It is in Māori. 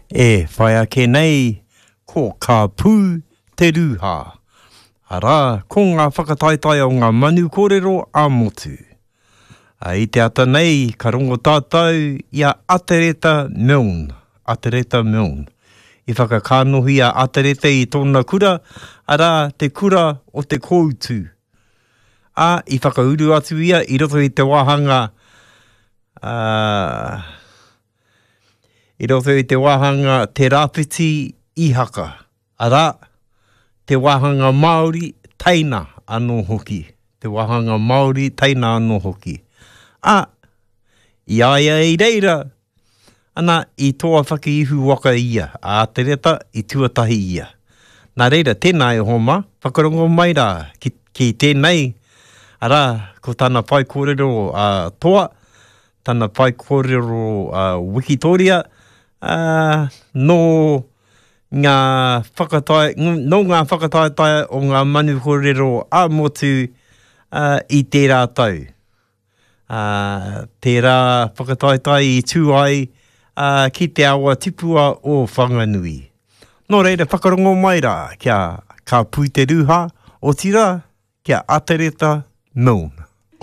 E whai ake nei, ko ka pū te ruha. Arā, ko ngā whakataitai o ngā manu kōrero a motu. I te ata nei, ka rongo tātou, ia Atereta Milne. Atereta Milne. I whakakānohi a Atereta i tōna kura, arā te kura o te koutu. I whakauru atu ia, i roto i te wahanga, i roto i te wahanga te rāpiti i haka. Arā, te wahanga Māori teina anō hoki. Te wahanga Māori teina anō hoki. I aia i reira, ana i toa whakaihu waka ia, a Atereta i tuatahi ia. Nā reira, tēnā e homa, whakarongo mai rā, ki tēnei, arā, ko tāna pai kōrero toa, tāna pai kōrero Wikitoria, no ngā whakataitai o ngā manu kōrero a motu i tērā tau. Tērā whakataitai i tū ai ki te awa tipua o Whanganui. Nō reira, whakarongo mai rā, kia ka pū te ruha, o tira, kia Atereta Milne.